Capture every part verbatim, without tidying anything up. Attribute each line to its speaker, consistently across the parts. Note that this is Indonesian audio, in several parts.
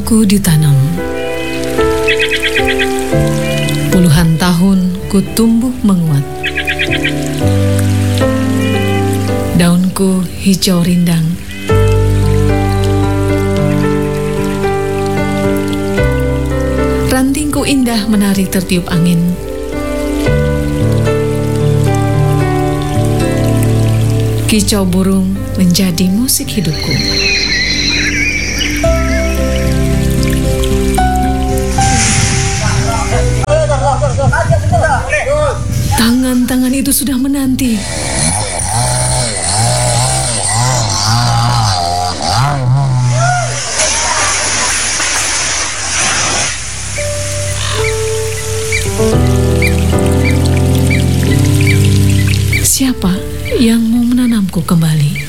Speaker 1: Ku ditanam. Puluhan tahun ku tumbuh menguat. Daunku hijau rindang. Rantingku indah menari tertiup angin. Kicau burung menjadi musik hidupku. Tangan-tangan itu sudah menanti. Siapa yang mau menanamku kembali?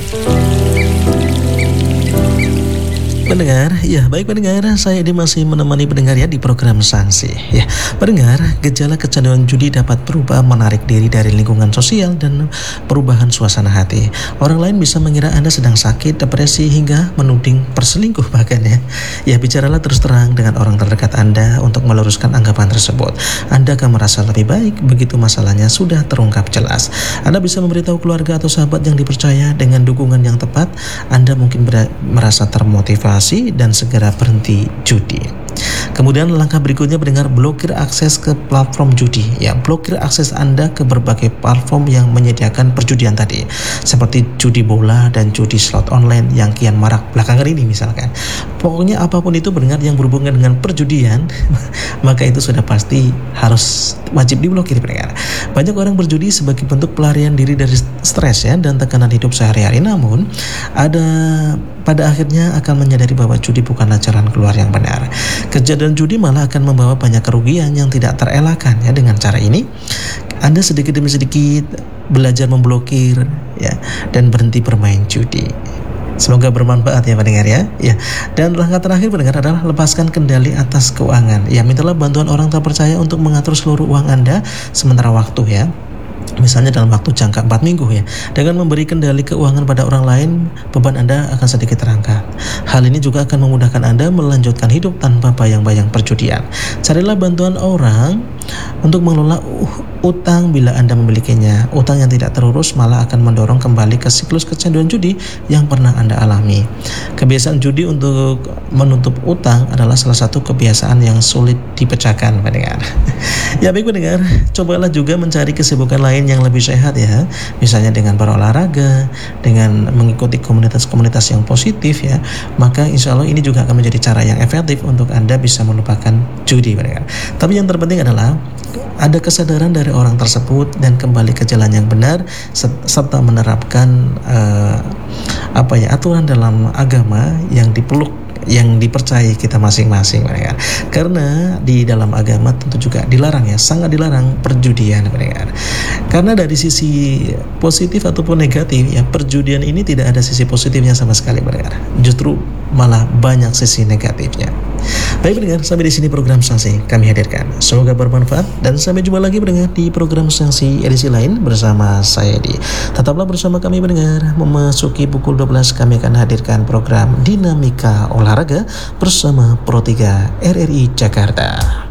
Speaker 2: Pendengar, ya baik pendengar, saya ini masih menemani pendengar ya di program Sanksi. Ya, pendengar, gejala kecanduan judi dapat berubah menarik diri dari lingkungan sosial dan perubahan suasana hati. Orang lain bisa mengira Anda sedang sakit, depresi hingga menuding perselingkuh bahkan ya. Ya, bicaralah terus terang dengan orang terdekat Anda untuk meluruskan anggapan tersebut. Anda akan merasa lebih baik begitu masalahnya sudah terungkap jelas. Anda bisa memberitahu keluarga atau sahabat yang dipercaya dengan dukungan yang tepat. Anda mungkin merasa termotivasi dan segera berhenti judi. Kemudian langkah berikutnya mendengar blokir akses ke platform judi. Ya, blokir akses Anda ke berbagai platform yang menyediakan perjudian tadi, seperti judi bola dan judi slot online yang kian marak belakangan ini misalkan. Pokoknya apapun itu mendengar yang berhubungan dengan perjudian, maka itu sudah pasti harus wajib diblokir pendengar. Banyak orang berjudi sebagai bentuk pelarian diri dari stres ya dan tekanan hidup sehari-hari. Namun ada pada akhirnya akan menyadari bahwa judi bukanlah jalan keluar yang benar. Kejadian judi malah akan membawa banyak kerugian yang tidak terelakkan ya. Dengan cara ini Anda sedikit demi sedikit belajar memblokir ya dan berhenti bermain judi. Semoga bermanfaat ya pendengar ya. Ya. Dan langkah terakhir pendengar adalah lepaskan kendali atas keuangan. Ya, mintalah bantuan orang terpercaya untuk mengatur seluruh uang Anda sementara waktu ya. Misalnya dalam waktu jangka empat minggu ya. Dengan memberi kendali keuangan pada orang lain, beban Anda akan sedikit terangkat. Hal ini juga akan memudahkan Anda melanjutkan hidup tanpa bayang-bayang perjudian. Carilah bantuan orang untuk mengelola utang bila Anda memilikinya. Utang yang tidak terurus malah akan mendorong kembali ke siklus kecanduan judi yang pernah Anda alami. Kebiasaan judi untuk menutup utang adalah salah satu kebiasaan yang sulit dipecahkan pendengar. Ya baik pendengar, cobalah juga mencari kesibukan lain yang lebih sehat ya. Misalnya dengan berolahraga, dengan mengikuti komunitas-komunitas yang positif ya. Maka insya Allah ini juga akan menjadi cara yang efektif untuk Anda bisa melupakan judi pendengar. Tapi yang terpenting adalah ada kesadaran dari orang tersebut dan kembali ke jalan yang benar serta menerapkan uh, apa ya aturan dalam agama yang dipeluk yang dipercayai kita masing-masing pendengar. Karena di dalam agama tentu juga dilarang ya, sangat dilarang perjudian pendengar. Karena dari sisi positif ataupun negatif ya, perjudian ini tidak ada sisi positifnya sama sekali pendengar. Justru malah banyak sisi negatifnya. Baik pendengar, sampai di sini program Sanksi kami hadirkan. Semoga bermanfaat dan sampai jumpa lagi pendengar di program Sanksi edisi lain bersama saya Edi. Tetaplah bersama kami pendengar. Memasuki pukul dua belas kami akan hadirkan program Dinamika Olahraga bersama Pro tiga R R I Jakarta.